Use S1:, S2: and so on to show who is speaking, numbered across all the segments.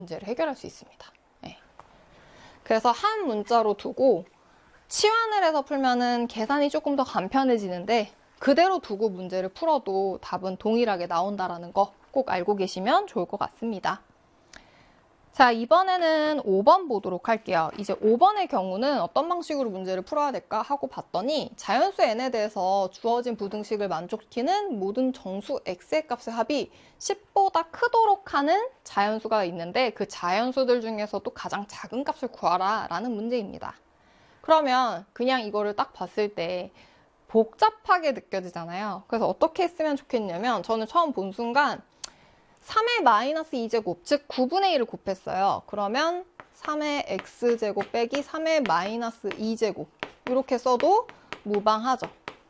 S1: 문제를 해결할 수 있습니다. 네. 그래서 한 문자로 두고 치환을 해서 풀면은 계산이 조금 더 간편해지는데 그대로 두고 문제를 풀어도 답은 동일하게 나온다라는 거 꼭 알고 계시면 좋을 것 같습니다. 자, 이번에는 5번 보도록 할게요. 이제 5번의 경우는 어떤 방식으로 문제를 풀어야 될까 하고 봤더니 자연수 n에 대해서 주어진 부등식을 만족시키는 모든 정수 x의 값의 합이 10보다 크도록 하는 자연수가 있는데 그 자연수들 중에서도 가장 작은 값을 구하라 라는 문제입니다. 그러면 그냥 이거를 딱 봤을 때 복잡하게 느껴지잖아요. 그래서 어떻게 했으면 좋겠냐면 저는 처음 본 순간 3의 마이너스 2제곱, 즉 9분의 1을 곱했어요. 그러면 3의 x제곱 빼기 3의 마이너스 2제곱 이렇게 써도 무방하죠.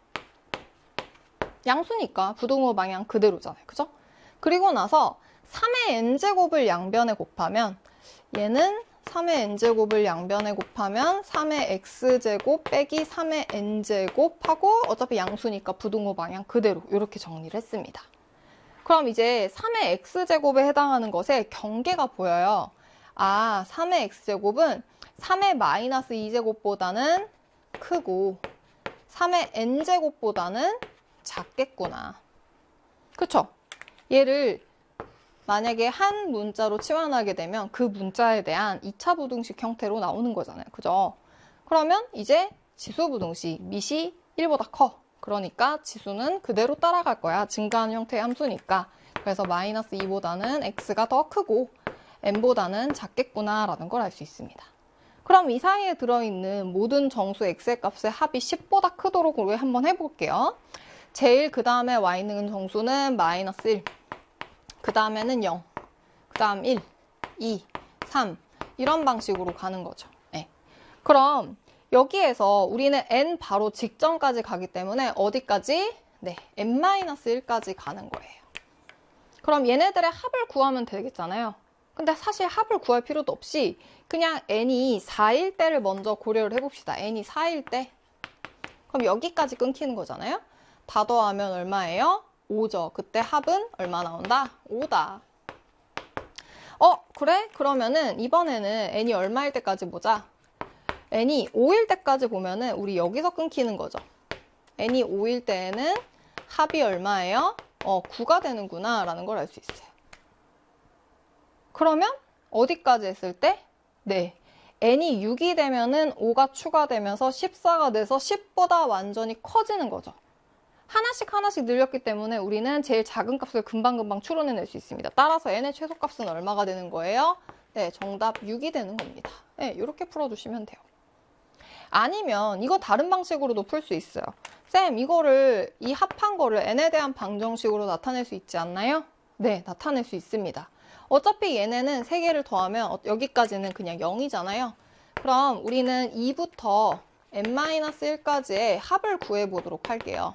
S1: 양수니까 부등호 방향 그대로잖아요. 그죠? 그리고 나서 3의 n제곱을 양변에 곱하면 얘는 3의 n제곱을 양변에 곱하면 3의 x제곱 빼기 3의 n제곱 하고 어차피 양수니까 부등호 방향 그대로 이렇게 정리를 했습니다. 그럼 이제 3의 x제곱에 해당하는 것에 경계가 보여요. 아, 3의 x제곱은 3의 마이너스 2제곱보다는 크고 3의 n제곱보다는 작겠구나. 그쵸? 얘를 만약에 한 문자로 치환하게 되면 그 문자에 대한 2차 부등식 형태로 나오는 거잖아요. 그죠? 그러면 이제 지수 부등식 밑이 1보다 커. 그러니까 지수는 그대로 따라갈 거야. 증가하는 형태의 함수니까. 그래서 마이너스 2보다는 x가 더 크고 n보다는 작겠구나 라는 걸 알 수 있습니다. 그럼 이 사이에 들어있는 모든 정수 x의 값의 합이 10보다 크도록 우리 한번 해볼게요. 제일 그 다음에 와 있는 정수는 마이너스 1, 그 다음에는 0, 그 다음 1, 2, 3 이런 방식으로 가는 거죠. 네. 그럼 여기에서 우리는 n 바로 직전까지 가기 때문에 어디까지? 네, n-1까지 가는 거예요. 그럼 얘네들의 합을 구하면 되겠잖아요. 근데 사실 합을 구할 필요도 없이 그냥 n이 4일 때를 먼저 고려를 해봅시다. n이 4일 때. 그럼 여기까지 끊기는 거잖아요. 다 더하면 얼마예요? 5죠. 그때 합은 얼마 나온다? 5다. 그래? 그러면은 이번에는 n이 얼마일 때까지 보자. n이 5일 때까지 보면은 우리 여기서 끊기는 거죠. n이 5일 때에는 합이 얼마예요? 9가 되는구나 라는 걸 알 수 있어요. 그러면 어디까지 했을 때? 네, n이 6이 되면은 5가 추가되면서 14가 돼서 10보다 완전히 커지는 거죠. 하나씩 늘렸기 때문에 우리는 제일 작은 값을 금방금방 추론해낼 수 있습니다. 따라서 n의 최소값은 얼마가 되는 거예요? 네, 정답 6이 되는 겁니다. 네, 이렇게 풀어주시면 돼요. 아니면 이거 다른 방식으로도 풀 수 있어요. 쌤, 이거를 이 합한 거를 n에 대한 방정식으로 나타낼 수 있지 않나요? 네, 나타낼 수 있습니다. 어차피 얘네는 3개를 더하면 여기까지는 그냥 0이잖아요. 그럼 우리는 2부터 n-1까지의 합을 구해보도록 할게요.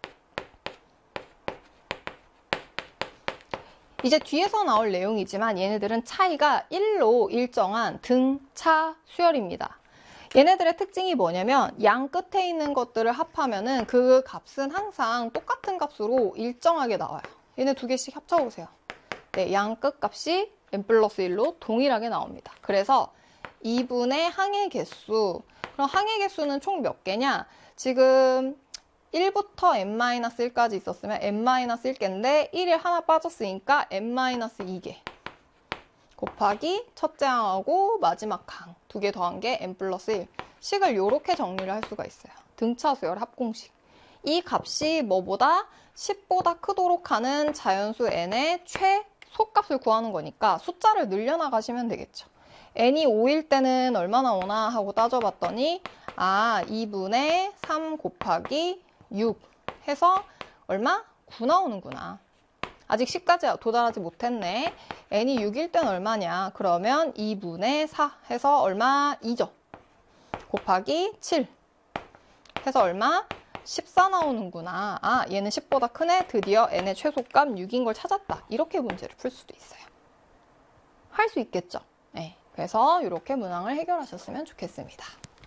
S1: 이제 뒤에서 나올 내용이지만 얘네들은 차이가 1로 일정한 등, 차, 수열입니다. 얘네들의 특징이 뭐냐면 양 끝에 있는 것들을 합하면은 그 값은 항상 똑같은 값으로 일정하게 나와요. 얘네 두 개씩 합쳐보세요. 네, 양 끝 값이 n+1로 동일하게 나옵니다. 그래서 2분의 항의 개수. 그럼 항의 개수는 총 몇 개냐? 지금 1부터 n-1까지 있었으면 n-1개인데 1이 하나 빠졌으니까 n-2개. 곱하기 첫째 항하고 마지막 항 두 개 더한 게 n+1 식을 이렇게 정리를 할 수가 있어요. 등차수열 합공식. 이 값이 뭐보다 10보다 크도록 하는 자연수 n의 최소값을 구하는 거니까 숫자를 늘려나가시면 되겠죠. n이 5일 때는 얼마 나오나 하고 따져봤더니 2분의 3 곱하기 6 해서 얼마? 9 나오는구나. 아직 10까지 도달하지 못했네. n이 6일 땐 얼마냐? 그러면 2분의 4 해서 얼마? 2죠. 곱하기 7 해서 얼마? 14 나오는구나. 얘는 10보다 크네. 드디어 n의 최소값 6인 걸 찾았다. 이렇게 문제를 풀 수도 있어요. 할 수 있겠죠? 네. 그래서 이렇게 문항을 해결하셨으면 좋겠습니다.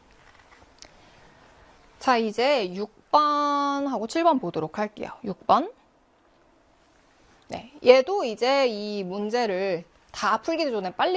S1: 자, 이제 6번하고 7번 보도록 할게요. 6번. 네, 얘도 이제 이 문제를 다 풀기 전에 빨리